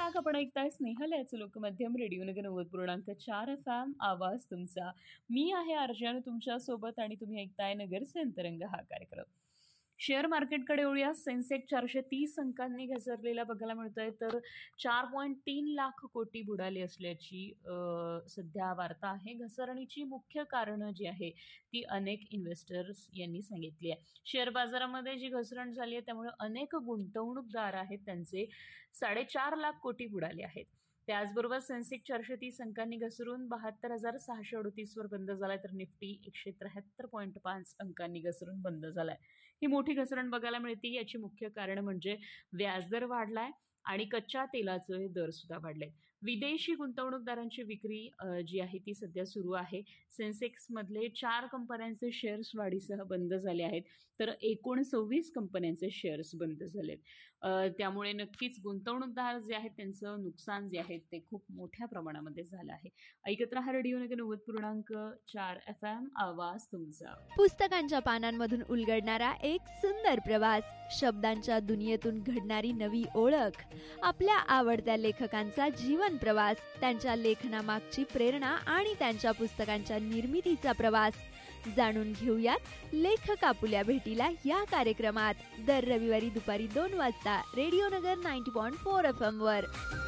Back. आपण ऐकताय स्नेहल याचं लोकमध्यम रेडिओनगर 90.4 FM आवाज तुमचा. मी आहे अर्जन तुमच्यासोबत आणि तुम्ही ऐकताय नगरचे अंतरंग हा कार्यक्रम. शेअर मार्केटकडे वळूया. सेन्सेक्स 430 अंकांनी घसरलेला बघायला मिळतोय, तर 4.3 लाख कोटी बुडाले असल्याची सध्या वार्ता आहे. घसरणीची मुख्य कारणं जी आहे ती अनेक इन्व्हेस्टर्स यांनी सांगितली आहे. शेअर बाजारामध्ये जी घसरण झाली आहे त्यामुळे अनेक गुंतवणूकदार आहेत त्यांचे 4.5 लाख कोटी बुडाले आहेत. त्याचबरोबर सेन्सेक्स 430 अंकांनी घसरून 72,638 वर बंद झालाय, तर निफ्टी 173.5 अंकांनी घसरून बंद झालाय. ही मोठी घसरण बघायला मिळते. याची मुख्य कारण म्हणजे व्याजदर वाढलाय आणि कच्च्या तेलाचे दर सुद्धा वाढले. विदेशी गुंतवणूकदारांची विक्री जी आहे ती सध्या सुरू आहे. सेन्सेक्समधले 4 कंपन्यांचे शेअर्स वाढीसह बंद झाले आहेत, तर एकूण 26 कंपन्यांचे शेअर्स बंद झालेत. त्यामुळे नक्कीच गुंतवणूकदार जे आहेत त्यांचं नुकसान जे आहे ते खूप मोठ्या प्रमाणामध्ये झालं आहे. ऐकत रहा रेडिओनगर 90.4 FM आवाज तुमचा. पुस्तकांच्या पानांमधून उलगडणारा एक सुंदर प्रवास, शब्दांच्या दुनियेतून घडणारी नवी ओळख, आपल्या आवडत्या लेखकांचा जीवन प्रवास, त्यांच्या लेखनामागची प्रेरणा आणि त्यांच्या पुस्तकांच्या निर्मितीचा प्रवास जाणून घेऊयात लेखक आपुल्या भेटीला या कार्यक्रमात. दर रविवारी दुपारी 2 वाजता रेडिओनगर 90.4 FM वर.